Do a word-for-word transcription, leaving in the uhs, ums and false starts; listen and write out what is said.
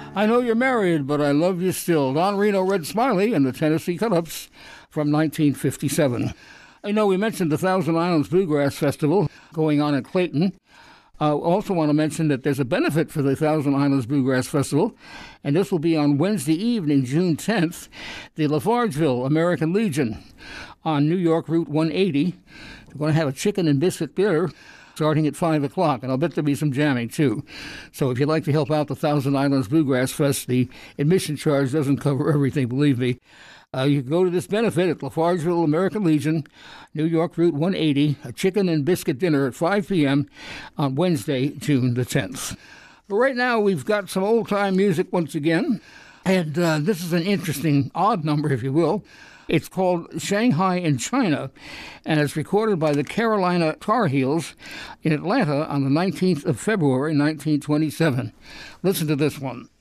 I know you're married, but I love you still. Don Reno Red Smiley and the Tennessee Cut-Ups from nineteen fifty-seven. I know we mentioned the Thousand Islands Bluegrass Festival going on in Clayton. I uh, also want to mention that there's a benefit for the Thousand Islands Bluegrass Festival, and this will be on Wednesday evening, June tenth, the Lafargeville American Legion on New York Route one eighty. We're going to have a chicken and biscuit dinner starting at five o'clock, and I'll bet there'll be some jamming, too. So if you'd like to help out the Thousand Islands Bluegrass Fest, the admission charge doesn't cover everything, believe me. Uh, you can go to this benefit at Lafargeville American Legion, New York Route one eighty, a chicken and biscuit dinner at five p.m. on Wednesday, June the tenth. But right now, we've got some old-time music once again, and uh, this is an interesting, odd number, if you will. It's called Shanghai in China, and it's recorded by the Carolina Tar Heels in Atlanta on the nineteenth of February, nineteen twenty-seven. Listen to this one.